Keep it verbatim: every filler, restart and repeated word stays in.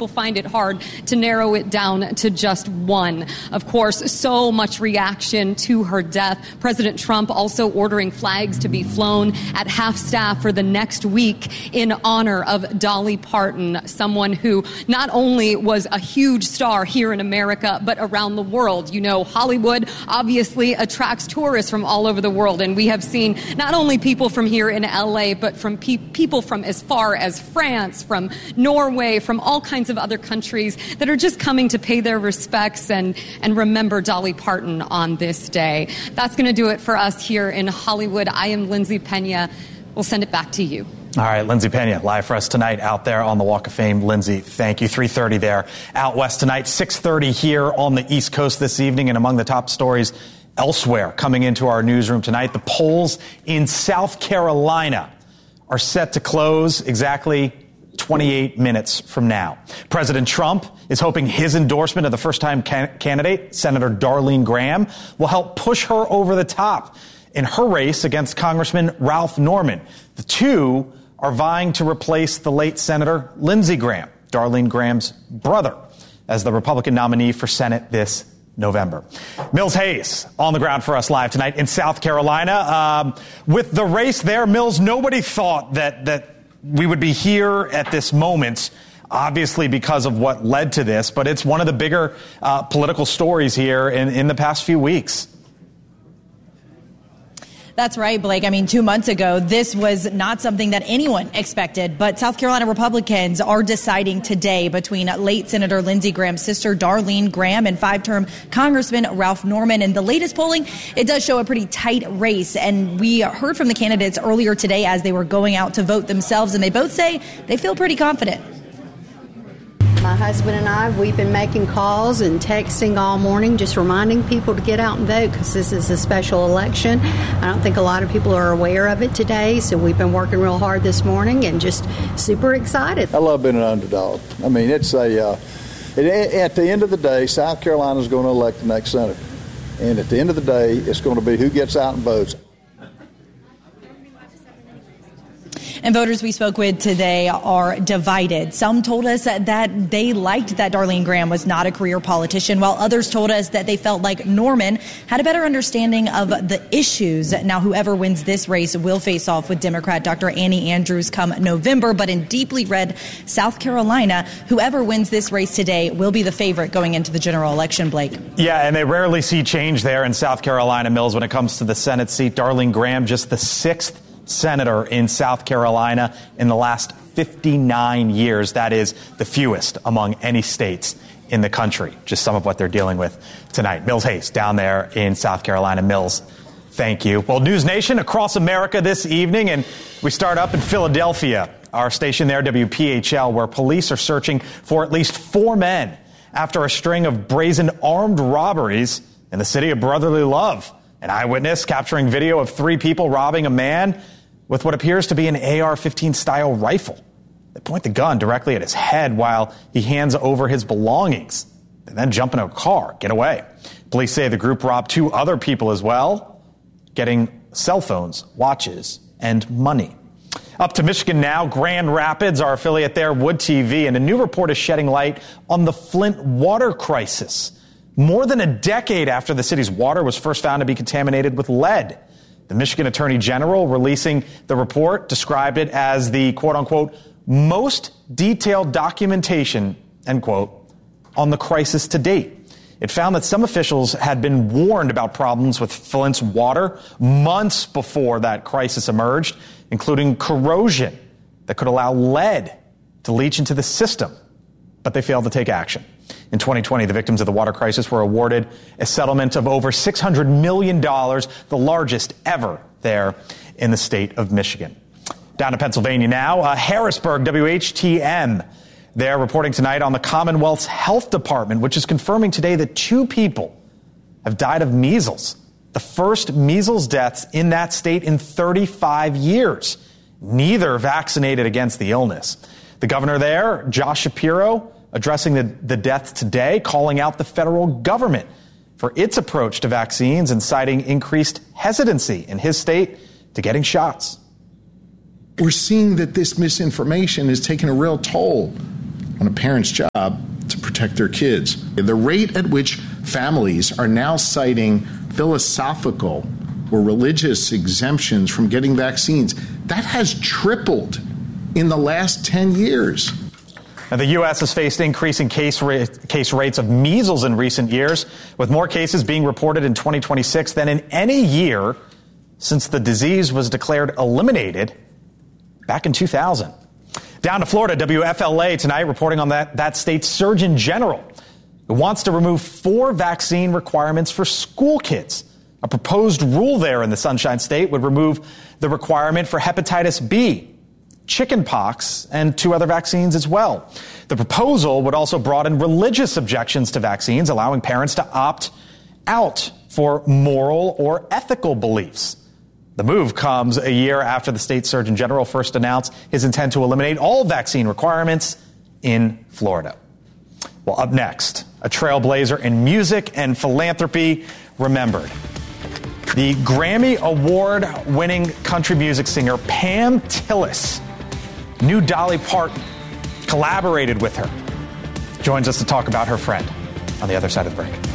people find it hard to narrow it down to just one. Of course, so much reaction to her death. President Trump also ordering flags to be flown at half-staff for the next week in honor of Dolly Parton, someone who not only was a huge star here in America, but around the world. You know, Hollywood obviously attracts tourists from all over the world, and we have seen not only people from here in L A, but from pe- people from as far as France, from Norway, from all kinds of other countries that are just coming to pay their respects and, and remember Dolly Parton on this day. That's going to do it for us here in Hollywood. I am Lindsay Pena. We'll send it back to you. All right, Lindsay Pena, live for us tonight out there on the Walk of Fame. Lindsay, thank you. three thirty there out west tonight, six thirty here on the East Coast this evening. And among the top stories elsewhere coming into our newsroom tonight, the polls in South Carolina are set to close exactly twenty-eight minutes from now. President Trump is hoping his endorsement of the first-time can- candidate, Senator Darlene Graham, will help push her over the top in her race against Congressman Ralph Norman. The two are vying to replace the late Senator Lindsey Graham, Darlene Graham's brother, as the Republican nominee for Senate this November. Mills Hayes on the ground for us live tonight in South Carolina. Um, with the race there, Mills, nobody thought that that we would be here at this moment, obviously because of what led to this, but it's one of the bigger uh, political stories here in, in the past few weeks. That's right, Blake. I mean, two months ago, this was not something that anyone expected, but South Carolina Republicans are deciding today between late Senator Lindsey Graham's sister, Darlene Graham, and five-term Congressman Ralph Norman. And the latest polling, it does show a pretty tight race. And we heard from the candidates earlier today as they were going out to vote themselves, and they both say they feel pretty confident. My husband and I, we've been making calls and texting all morning, just reminding people to get out and vote because this is a special election. I don't think a lot of people are aware of it today, so we've been working real hard this morning and just super excited. I love being an underdog. I mean, it's a, uh, it, at the end of the day, South Carolina's going to elect the next senator. And at the end of the day, it's going to be who gets out and votes. And voters we spoke with today are divided. Some told us that they liked that Darlene Graham was not a career politician, while others told us that they felt like Norman had a better understanding of the issues. Now, whoever wins this race will face off with Democrat Doctor Annie Andrews come November. But in deeply red South Carolina, whoever wins this race today will be the favorite going into the general election, Blake. Yeah, and they rarely see change there in South Carolina, Mills, when it comes to the Senate seat. Darlene Graham, just the sixth senator in South Carolina in the last fifty-nine years. That is the fewest among any states in the country. Just some of what they're dealing with tonight. Mills Hayes down there in South Carolina. Mills, thank you. Well, News Nation across America this evening, and we start up in Philadelphia, our station there, W P H L, where police are searching for at least four men after a string of brazen armed robberies in the city of brotherly love. An eyewitness capturing video of three people robbing a man with what appears to be an A R fifteen style rifle. They point the gun directly at his head while he hands over his belongings. They then jump in a car, get away. Police say the group robbed two other people as well, getting cell phones, watches, and money. Up to Michigan now, Grand Rapids, our affiliate there, Wood T V, and a new report is shedding light on the Flint water crisis. More than a decade after the city's water was first found to be contaminated with lead. The Michigan Attorney General, releasing the report, described it as the, quote-unquote, most detailed documentation, end quote, on the crisis to date. It found that some officials had been warned about problems with Flint's water months before that crisis emerged, including corrosion that could allow lead to leach into the system, but they failed to take action. In twenty twenty, the victims of the water crisis were awarded a settlement of over six hundred million dollars, the largest ever there in the state of Michigan. Down to Pennsylvania now, uh, Harrisburg, W H T M. They're reporting tonight on the Commonwealth's Health Department, which is confirming today that two people have died of measles, the first measles deaths in that state in thirty-five years. Neither vaccinated against the illness. The governor there, Josh Shapiro, addressing the, the deaths today, calling out the federal government for its approach to vaccines and citing increased hesitancy in his state to getting shots. We're seeing that this misinformation is taking a real toll on a parent's job to protect their kids. The rate at which families are now citing philosophical or religious exemptions from getting vaccines, that has tripled in the last ten years. Now, the U S has faced increasing case, ra- case rates of measles in recent years, with more cases being reported in twenty twenty-six than in any year since the disease was declared eliminated back in two thousand. Down to Florida, W F L A tonight reporting on that, that state's Surgeon General who wants to remove four vaccine requirements for school kids. A proposed rule there in the Sunshine State would remove the requirement for hepatitis B, chickenpox, and two other vaccines as well. The proposal would also broaden religious objections to vaccines, allowing parents to opt out for moral or ethical beliefs. The move comes a year after the state Surgeon General first announced his intent to eliminate all vaccine requirements in Florida. Well, up next, a trailblazer in music and philanthropy remembered. The Grammy Award-winning country music singer Pam Tillis knew Dolly Parton, collaborated with her. Joins us to talk about her friend on the other side of the break.